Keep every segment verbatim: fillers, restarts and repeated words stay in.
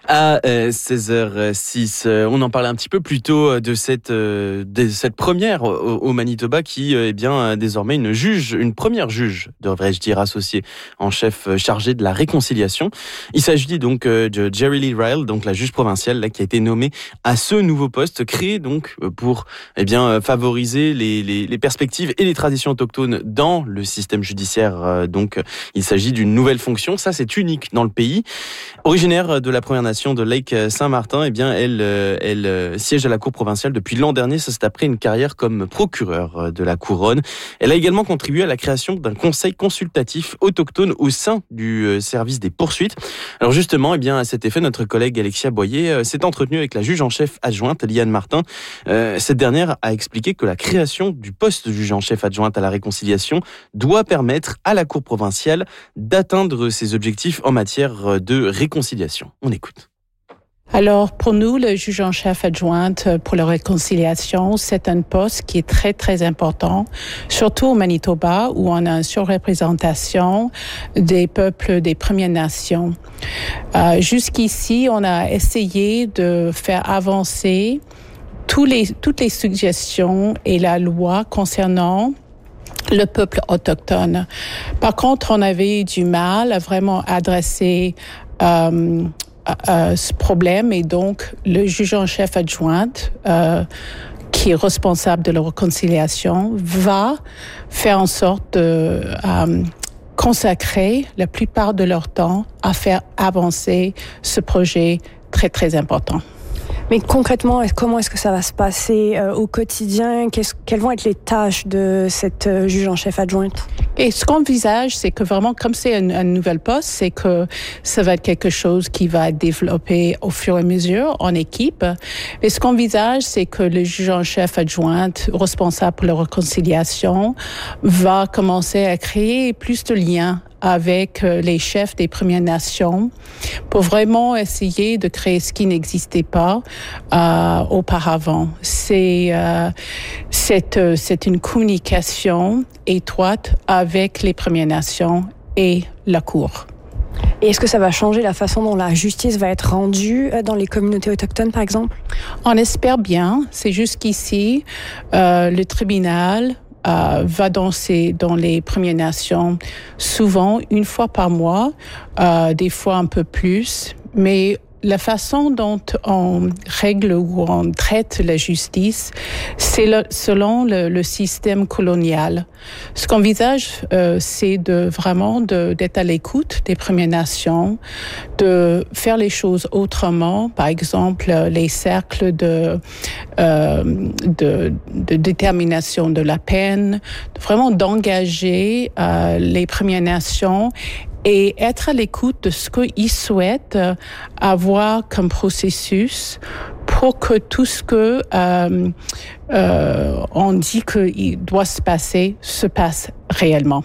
À euh, seize heures six, euh, on en parlait un petit peu plus tôt de cette, euh, de cette première au, au Manitoba qui euh, est bien désormais une juge, une première juge, devrais-je dire, associée en chef chargée de la réconciliation. Il s'agit donc euh, de Jerry Lee Ryle, donc la juge provinciale là, qui a été nommée à ce nouveau poste, créé donc pour eh bien favoriser les, les, les perspectives et les traditions autochtones dans le système judiciaire. Euh, donc il s'agit d'une nouvelle fonction, ça c'est unique dans le pays. Originaire de la Première Nation de Lake Saint-Martin, eh bien, elle, elle siège à la Cour provinciale depuis l'an dernier. Ça, c'est après une carrière comme procureure de la Couronne. Elle a également contribué à la création d'un conseil consultatif autochtone au sein du service des poursuites. Alors justement, eh bien, à cet effet, notre collègue Alexia Boyer s'est entretenue avec la juge en chef adjointe, Liane Martin. Euh, cette dernière a expliqué que la création du poste de juge en chef adjointe à la réconciliation doit permettre à la Cour provinciale d'atteindre ses objectifs en matière de réconciliation. On écoute. Alors, pour nous, le juge en chef adjointe pour la réconciliation, c'est un poste qui est très, très important, surtout au Manitoba, où on a une surreprésentation des peuples des Premières Nations. Euh, jusqu'ici, on a essayé de faire avancer tous les, toutes les suggestions et la loi concernant le peuple autochtone. Par contre, on avait du mal à vraiment adresser euh, Euh, ce problème, et donc le juge en chef adjointe euh, qui est responsable de la réconciliation va faire en sorte de euh, consacrer la plupart de leur temps à faire avancer ce projet très très important. Mais concrètement, comment est-ce que ça va se passer euh, au quotidien? Qu'est-ce, quelles vont être les tâches de cette euh, juge en chef adjointe? Et ce qu'on envisage, c'est que vraiment, comme c'est un, un nouvel poste, c'est que ça va être quelque chose qui va être développé au fur et à mesure en équipe. Et ce qu'on envisage, c'est que le juge en chef adjointe responsable pour la réconciliation va commencer à créer plus de liens avec les chefs des Premières Nations pour vraiment essayer de créer ce qui n'existait pas euh, auparavant. C'est, euh, c'est, euh, c'est une communication étroite avec les Premières Nations et la Cour. Et est-ce que ça va changer la façon dont la justice va être rendue dans les communautés autochtones, par exemple? On espère bien. C'est jusqu'ici, euh, le tribunal Euh, va dans, ces, dans les Premières Nations souvent une fois par mois, euh, des fois un peu plus, mais la façon dont on règle ou on traite la justice, c'est le, selon le, le système colonial. Ce qu'on envisage, euh, c'est de vraiment de, d'être à l'écoute des Premières Nations, de faire les choses autrement. Par exemple, les cercles de, euh, de, de détermination de la peine, vraiment d'engager euh, les Premières Nations et être à l'écoute de ce qu'ils souhaitent avoir comme processus pour que tout ce que euh, euh, on dit qu'il doit se passer se passe réellement.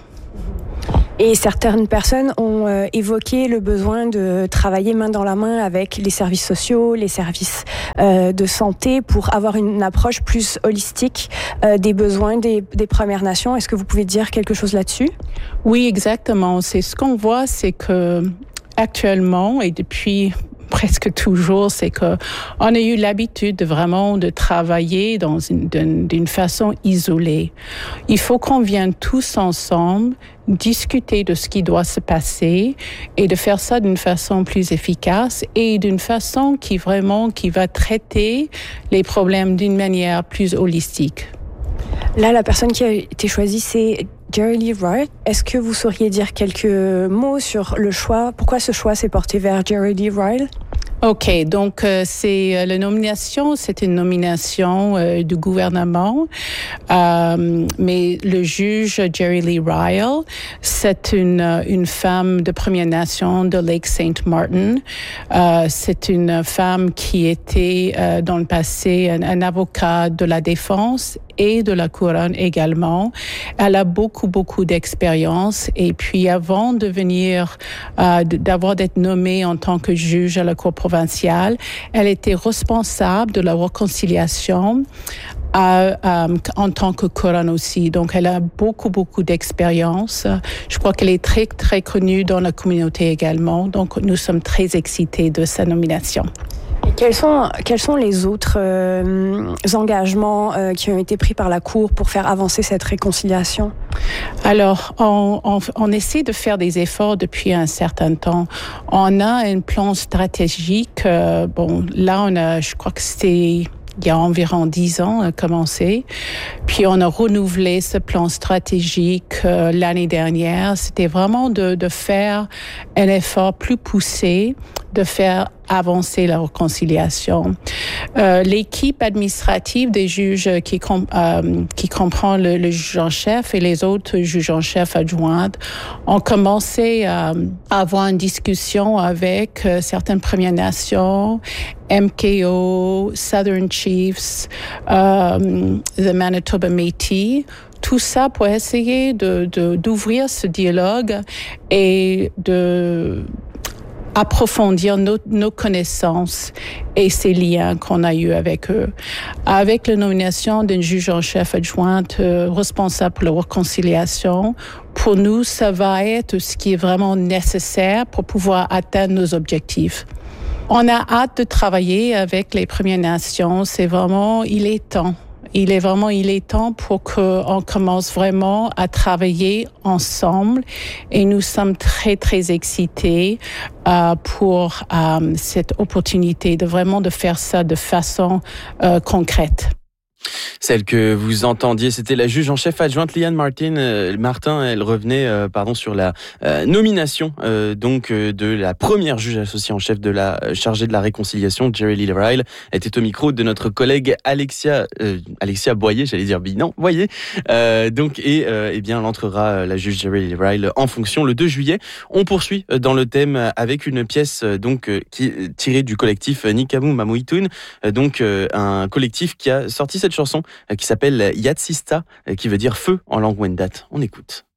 Et certaines personnes ont euh, évoqué le besoin de travailler main dans la main avec les services sociaux, les services euh, de santé pour avoir une approche plus holistique euh, des besoins des, des Premières Nations. Est-ce que vous pouvez dire quelque chose là-dessus? Oui, exactement. C'est ce qu'on voit, c'est que actuellement et depuis presque toujours, c'est que on a eu l'habitude de vraiment de travailler dans une, d'une, d'une façon isolée. Il faut qu'on vienne tous ensemble discuter de ce qui doit se passer et de faire ça d'une façon plus efficace et d'une façon qui vraiment qui va traiter les problèmes d'une manière plus holistique. Là, la personne qui a été choisie, c'est Jerry Lee Ryle. Est-ce que vous sauriez dire quelques mots sur le choix? Pourquoi ce choix s'est porté vers Jerry Lee Ryle? OK, donc euh, c'est euh, la nomination, c'est une nomination euh, du gouvernement, euh, mais le juge Jerry Lee Ryle, c'est une une femme de Première Nation de Lake Saint Martin. Euh, c'est une femme qui était euh, dans le passé un, un avocat de la défense et de la couronne également. Elle a beaucoup, beaucoup d'expérience. Et puis, avant de venir, euh, d'avoir d'être nommée en tant que juge à la Cour provinciale, elle était responsable de la réconciliation à, à, en tant que couronne aussi. Donc, elle a beaucoup, beaucoup d'expérience. Je crois qu'elle est très, très connue dans la communauté également. Donc, nous sommes très excités de sa nomination. Et quels sont, quels sont les autres euh, engagements euh, qui ont été pris par la Cour pour faire avancer cette réconciliation? Alors, on, on, on essaie de faire des efforts depuis un certain temps. On a un plan stratégique. Euh, bon, là, on a, je crois que c'était il y a environ dix ans, a commencé. Puis on a renouvelé ce plan stratégique euh, l'année dernière. C'était vraiment de, de faire un effort plus poussé, de faire avancer la réconciliation. Euh, l'équipe administrative des juges qui, com- euh, qui comprend le, le juge en chef et les autres juges en chef adjointes ont commencé à, à avoir une discussion avec euh, certaines Premières Nations, M K O, Southern Chiefs, euh, the Manitoba Métis, tout ça pour essayer de, de, d'ouvrir ce dialogue et de approfondir nos, nos connaissances et ces liens qu'on a eus avec eux. Avec la nomination d'une juge en chef adjointe euh, responsable pour la réconciliation, pour nous, ça va être ce qui est vraiment nécessaire pour pouvoir atteindre nos objectifs. On a hâte de travailler avec les Premières Nations. C'est vraiment, il est temps. Il est vraiment, il est temps pour qu'on commence vraiment à travailler ensemble et nous sommes très, très excités euh, pour euh, cette opportunité de vraiment de faire ça de façon euh, concrète. Celle que vous entendiez, c'était la juge en chef adjointe Liane Martin. Euh, Martin, elle revenait euh, pardon sur la euh, nomination euh, donc euh, de la première juge associée en chef de la euh, chargée de la réconciliation, Geri Lee Ryle. Elle était au micro de notre collègue Alexia euh, Alexia Boyer, j'allais dire Binan, Boyer. Euh, donc et euh, eh bien elle entrera la juge Geri Lee Ryle en fonction le deux juillet. On poursuit dans le thème avec une pièce donc qui est tirée du collectif Nikamu Mamuitun, donc un collectif qui a sorti cette chanson qui s'appelle Yatsista, qui veut dire feu en langue Wendat. On écoute.